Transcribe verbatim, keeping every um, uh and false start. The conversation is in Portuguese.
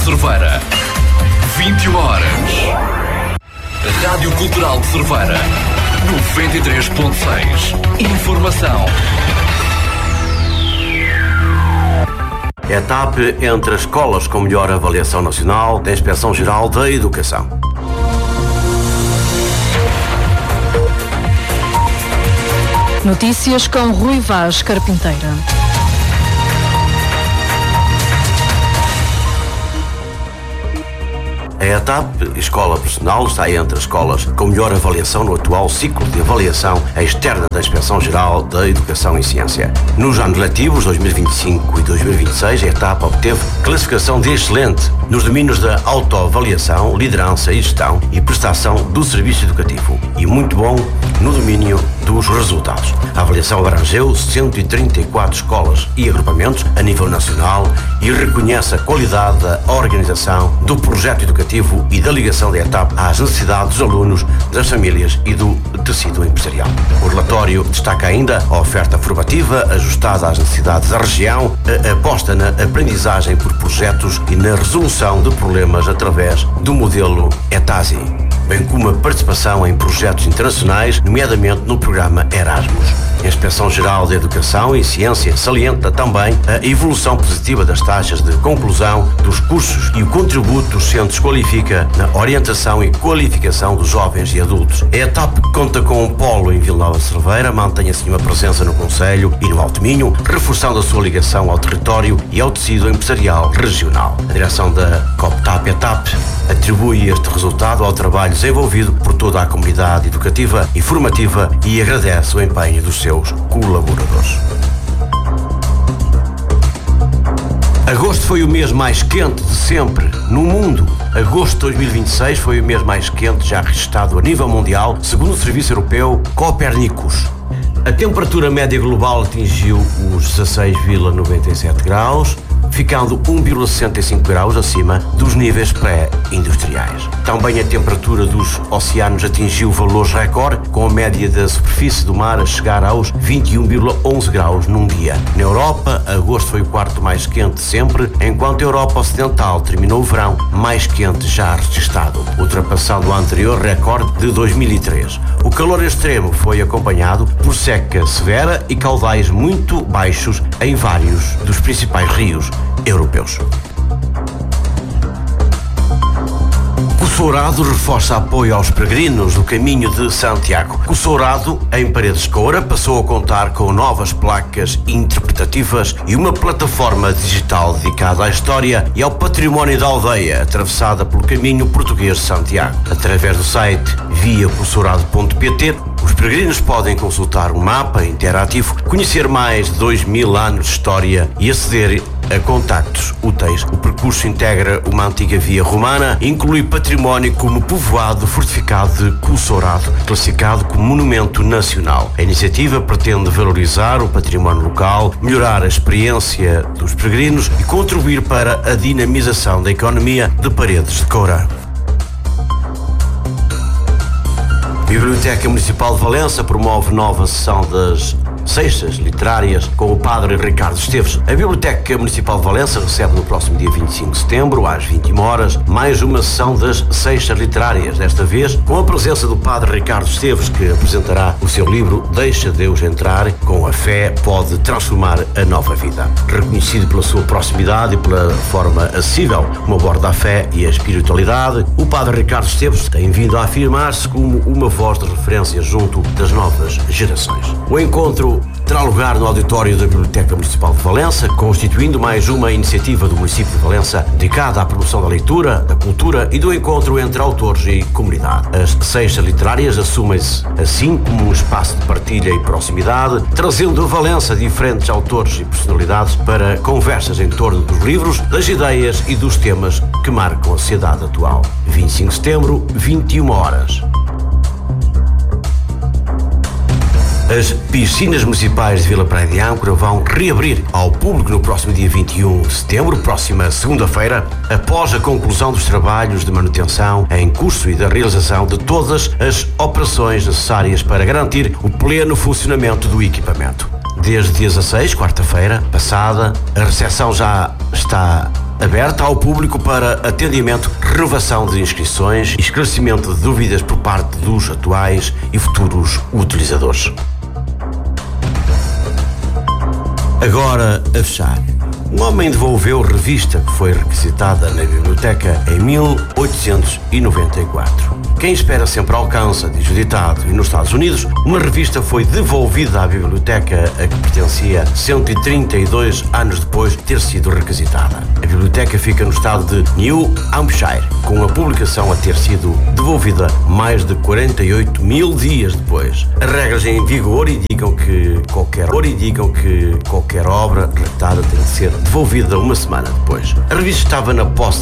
Cerveira. vinte e uma horas. Rádio Cultural de Cerveira. noventa e três ponto seis. Informação. E T A P entre as escolas com melhor avaliação nacional da Inspeção-Geral da Educação. Notícias com Rui Vaz Carpinteira. A E T A P, Escola Profissional, está entre as escolas com melhor avaliação no atual ciclo de avaliação externa da Inspeção-Geral da Educação e Ciência. Nos anos letivos dois mil e vinte e cinco e dois mil e vinte e seis, a E T A P obteve classificação de excelente nos domínios da autoavaliação, liderança e gestão e prestação do serviço educativo, e muito bom no domínio dos resultados. A avaliação abrangeu cento e trinta e quatro escolas e agrupamentos a nível nacional e reconhece a qualidade da organização do projeto educativo e da ligação da E T A P às necessidades dos alunos, das famílias e do tecido empresarial. O relatório destaca ainda a oferta formativa ajustada às necessidades da região, a aposta na aprendizagem por projetos e na resolução de problemas através do modelo E T A S I, bem como a participação em projetos internacionais, nomeadamente no programa Erasmus. A Inspeção-Geral da Educação e Ciência salienta também a evolução positiva das taxas de conclusão dos cursos e o contributo dos centros qualifica na orientação e qualificação dos jovens e adultos. A E T A P conta com um polo em Vila Nova de Cerveira, mantém assim uma presença no Conselho e no Alto Minho, reforçando a sua ligação ao território e ao tecido empresarial regional. A direção da COPTAP E T A P atribui este resultado ao trabalho desenvolvido por toda a comunidade educativa e formativa e agradece o empenho dos seus colaboradores. Agosto foi o mês mais quente de sempre no mundo. Agosto de dois mil e vinte e seis foi o mês mais quente já registrado a nível mundial, segundo o Serviço Europeu Copernicus. A temperatura média global atingiu os dezasseis vírgula noventa e sete graus, ficando um vírgula sessenta e cinco graus acima dos níveis pré-industriais. Também a temperatura dos oceanos atingiu valores recorde, com a média da superfície do mar a chegar aos vinte e um vírgula onze graus num dia. Na Europa, agosto foi o quarto mais quente de sempre, enquanto a Europa Ocidental terminou o verão mais quente já registrado, ultrapassando o anterior recorde de dois mil e três. O calor extremo foi acompanhado por seca severa e caudais muito baixos em vários dos principais rios europeus. O Sourado reforça apoio aos peregrinos do Caminho de Santiago. O Sourado, em Paredes de Coura, passou a contar com novas placas interpretativas e uma plataforma digital dedicada à história e ao património da aldeia, atravessada pelo Caminho Português de Santiago. Através do site via cosourado ponto pt, os peregrinos podem consultar um mapa interativo, conhecer mais de dois mil anos de história e aceder a contactos úteis. O percurso integra uma antiga via romana e inclui património como povoado fortificado de Cosourado, classificado como monumento nacional. A iniciativa pretende valorizar o património local, melhorar a experiência dos peregrinos e contribuir para a dinamização da economia de Paredes de Coura. A Biblioteca Municipal de Valença promove nova sessão das Seixas Literárias com o Padre Ricardo Esteves. A Biblioteca Municipal de Valença recebe no próximo dia vinte e cinco de setembro, às vinte e uma horas, mais uma sessão das Seixas Literárias, desta vez com a presença do Padre Ricardo Esteves, que apresentará o seu livro Deixa Deus Entrar, com a fé pode transformar a nova vida. Reconhecido pela sua proximidade e pela forma acessível como aborda a fé e a espiritualidade, o Padre Ricardo Esteves tem vindo a afirmar-se como uma voz de referência junto das novas gerações. O encontro terá lugar no auditório da Biblioteca Municipal de Valença, constituindo mais uma iniciativa do município de Valença dedicada à promoção da leitura, da cultura e do encontro entre autores e comunidade. As Seixas Literárias assumem-se assim como um espaço de partilha e proximidade, trazendo a Valença diferentes autores e personalidades para conversas em torno dos livros, das ideias e dos temas que marcam a sociedade atual. vinte e cinco de setembro, vinte e uma horas. As piscinas municipais de Vila Praia de Âncora vão reabrir ao público no próximo dia vinte e um de setembro, próxima segunda-feira, após a conclusão dos trabalhos de manutenção em curso e da realização de todas as operações necessárias para garantir o pleno funcionamento do equipamento. Desde dia dezasseis, quarta-feira passada, a recepção já está aberta ao público para atendimento, renovação de inscrições e esclarecimento de dúvidas por parte dos atuais e futuros utilizadores. Agora a fechar. Um homem devolveu revista que foi requisitada na biblioteca em mil oitocentos e noventa e quatro. Quem espera sempre alcança, diz o ditado, e nos Estados Unidos, uma revista foi devolvida à biblioteca a que pertencia cento e trinta e dois anos depois de ter sido requisitada. A biblioteca fica no estado de New Hampshire, com a publicação a ter sido devolvida mais de quarenta e oito mil dias depois. As regras em vigor indicam que qualquer, indicam que qualquer obra redactada tem de ser devolvida uma semana depois. A revista estava na posse